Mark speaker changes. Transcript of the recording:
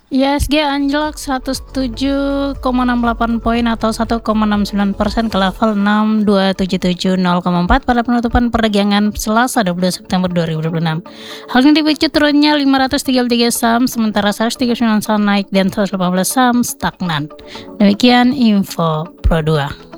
Speaker 1: IHSG anjlok 107,68 poin atau 1,69% ke level 6277,04 pada penutupan perdagangan Selasa 22 September 2026. Hal ini dipicu turunnya 533 saham, sementara 139 saham naik dan 118 saham stagnan. Demikian info Pro 2.